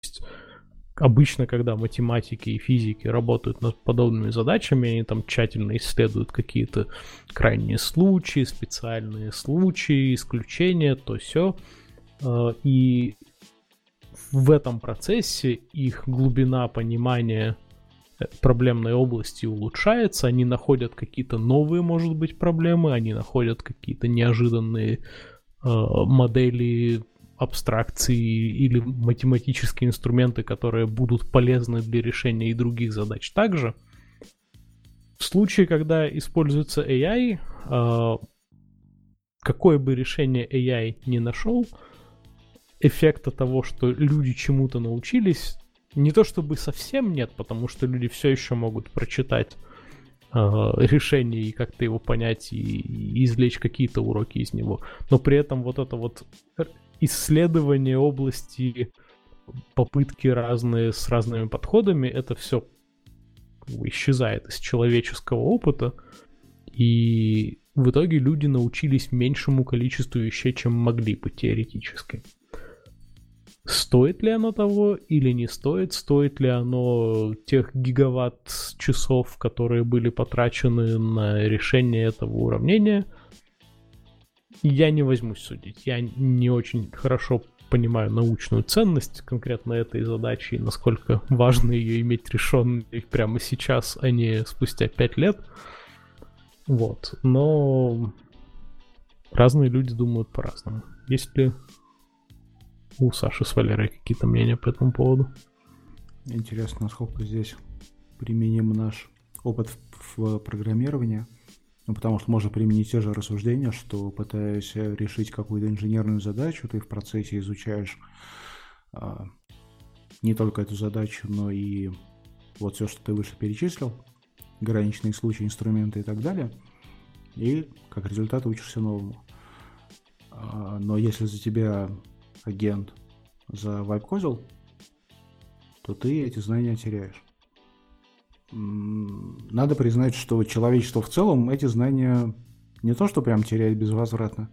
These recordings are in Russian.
обычно, когда математики и физики работают над подобными задачами, они там тщательно исследуют какие-то крайние случаи, специальные случаи, исключения, то сё. И в этом процессе их глубина понимания проблемной области улучшается, они находят какие-то новые, может быть, проблемы, они находят какие-то неожиданные модели абстракции или математические инструменты, которые будут полезны для решения и других задач также. В случае, когда используется AI, какое бы решение AI ни нашел, эффекта того, что люди чему-то научились, не то чтобы совсем нет, потому что люди все еще могут прочитать решение и как-то его понять и извлечь какие-то уроки из него. Но при этом вот это вот исследование области, попытки разные с разными подходами, это все исчезает из человеческого опыта, и в итоге люди научились меньшему количеству вещей, чем могли бы теоретически. Стоит ли оно того или не стоит? Стоит ли оно тех гигаватт-часов, которые были потрачены на решение этого уравнения? Я не возьмусь судить. Я не очень хорошо понимаю научную ценность конкретно этой задачи и насколько важно ее иметь решенной прямо сейчас, а не спустя 5 лет. Вот. Но разные люди думают по-разному. Есть ли у Саши с Валерой какие-то мнения по этому поводу? Интересно, насколько здесь применим наш опыт в программировании. Ну, потому что можно применить те же рассуждения, что, пытаясь решить какую-то инженерную задачу, ты в процессе изучаешь не только эту задачу, но и вот все, что ты выше перечислил, граничные случаи, инструменты и так далее, и как результат учишься новому. Но если за тебя агент завайп-кодил, то ты эти знания теряешь. Надо признать, что человечество в целом эти знания не то, что прям теряет безвозвратно,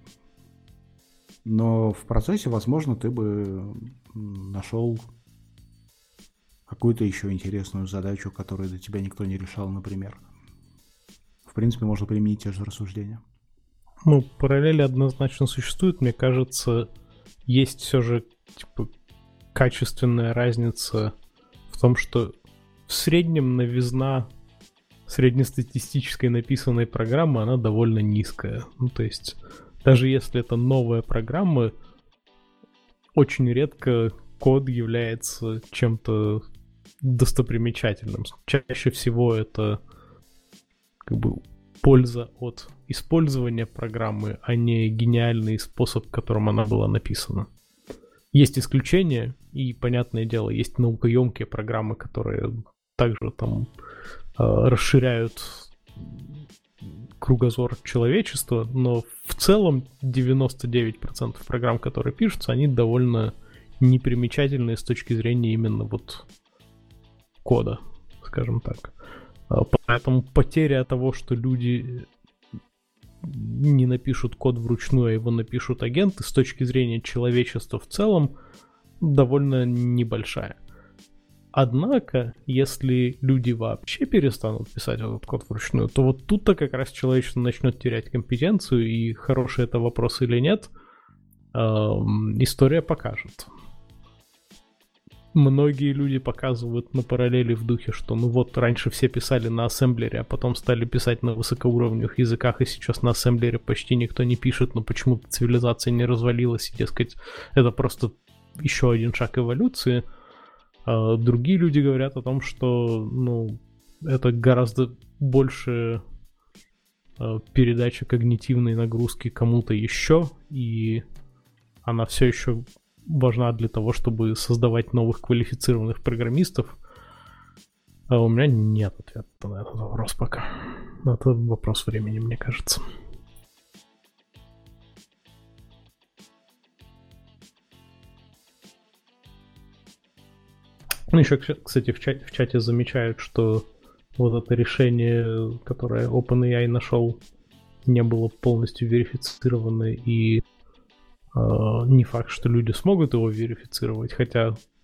но в процессе, возможно, ты бы нашел какую-то еще интересную задачу, которую до тебя никто не решал, например. В принципе, можно применить те же рассуждения. Ну, параллели однозначно существуют. Мне кажется, есть все же качественная разница в том, что в среднем новизна среднестатистической написанной программы, она довольно низкая. Ну, то есть, даже если это новая программа, очень редко код является чем-то достопримечательным. Чаще всего это как бы польза от использования программы, а не гениальный способ, которым она была написана. Есть исключения, и, понятное дело, есть наукоемкие программы, которые также там расширяют кругозор человечества, но в целом 99% программ, которые пишутся, они довольно непримечательные с точки зрения именно вот кода, скажем так. Поэтому потеря того, что люди не напишут код вручную, а его напишут агенты, с точки зрения человечества в целом, довольно небольшая. Однако, если люди вообще перестанут писать этот код вручную, то вот тут-то как раз человечество начнет терять компетенцию, и хороший это вопрос или нет, история покажет. Многие люди показывают на параллели в духе, что ну вот раньше все писали на ассемблере, а потом стали писать на высокоуровневых языках, и сейчас на ассемблере почти никто не пишет, но почему-то цивилизация не развалилась, и, дескать, это просто еще один шаг эволюции. А другие люди говорят о том, что ну, это гораздо больше передача когнитивной нагрузки кому-то еще, и она все еще важна для того, чтобы создавать новых квалифицированных программистов. А у меня нет ответа на этот вопрос пока. Это вопрос времени, мне кажется. Ну, еще, кстати, в чате замечают, что вот это решение, которое OpenAI нашел, не было полностью верифицировано, и не факт, что люди смогут его верифицировать, хотя